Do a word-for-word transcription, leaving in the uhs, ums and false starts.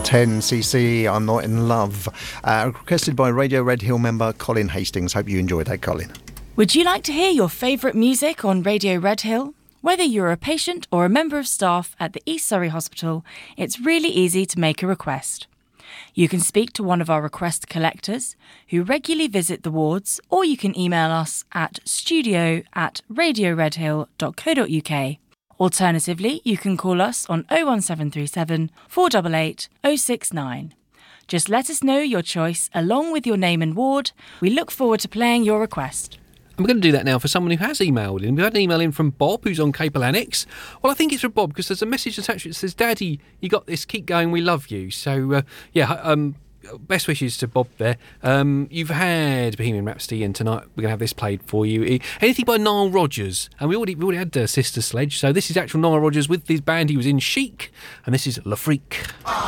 ten C C, I'm Not in Love. Uh, requested by Radio Red Hill member Colin Hastings. Hope you enjoyed that, Colin. Would you like to hear your favourite music on Radio Red Hill? Whether you're a patient or a member of staff at the East Surrey Hospital, it's really easy to make a request. You can speak to one of our request collectors who regularly visit the wards, or you can email us at studio at radioredhill dot co dot uk. Alternatively, you can call us on oh one seven three seven, four eight eight, oh six nine. Just let us know your choice along with your name and ward. We look forward to playing your request. I'm going to do that now for someone who has emailed in. We've had an email in from Bob, who's on Capel Annex. Well, I think it's from Bob because there's a message attached that says, Daddy, you got this, keep going, we love you. So, uh, yeah, um, best wishes to Bob there. Um, you've had Bohemian Rhapsody, and tonight we're going to have this played for you. Anything by Nile Rodgers. And we already, we already had uh, Sister Sledge, so this is actual Nile Rodgers with his band. He was in Chic, and this is Le Freak.